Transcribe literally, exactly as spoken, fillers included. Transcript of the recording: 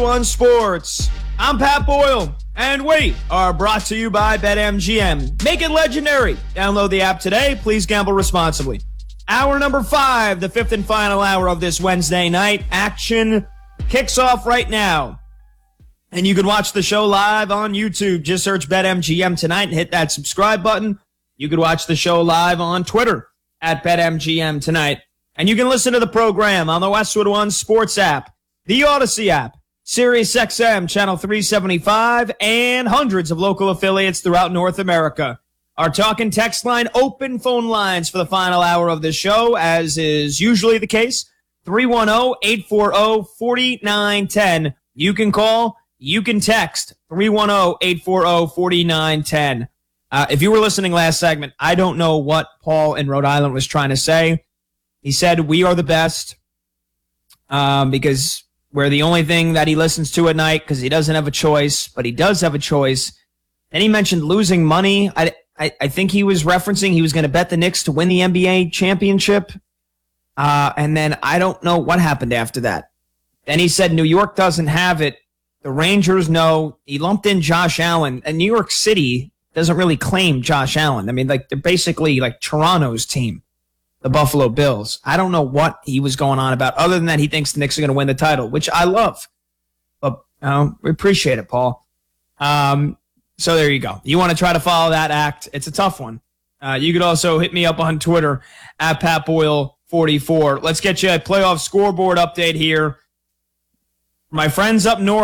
One Sports. I'm Pat Boyle, and we are brought to you by BetMGM. Make it legendary. Download the app today. Please gamble responsibly. Hour number five, the fifth and final hour of this Wednesday night. Action kicks off right now. And you can watch the show live on YouTube. Just search BetMGM tonight and hit that subscribe button. You can watch the show live on Twitter at BetMGM tonight. And you can listen to the program on the Westwood One Sports app, the Odyssey app, Sirius X M Channel three seventy-five, and hundreds of local affiliates throughout North America. Our talk and text line, open phone lines for the final hour of the show, as is usually the case, three one zero, eight four zero, four nine one zero. You can call, you can text, three one zero, eight four zero, four nine one zero. Uh, if you were listening last segment, I don't know what Paul in Rhode Island was trying to say. He said, we are the best, um, because we're the only thing that he listens to at night because he doesn't have a choice, but he does have a choice. Then he mentioned losing money. I, I, I think he was referencing he was going to bet the Knicks to win the N B A championship. Uh, and then I don't know what happened after that. Then he said New York doesn't have it. The Rangers know. He lumped in Josh Allen. And New York City doesn't really claim Josh Allen. I mean, like they're basically like Toronto's team, the Buffalo Bills. I don't know what he was going on about other than that he thinks the Knicks are going to win the title, which I love. But you know, we appreciate it, Paul. Um, so there you go. You want to try to follow that act. It's a tough one. Uh, you could also hit me up on Twitter at Pat Boyle forty-four. Let's get you a playoff scoreboard update here. My friends up north.